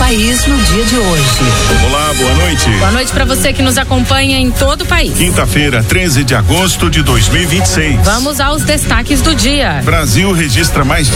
país no dia de hoje. Olá, boa noite. Boa noite para você que nos acompanha em todo o país. Quinta-feira, 13 de agosto de 2026. Vamos aos destaques do dia. Brasil registra mais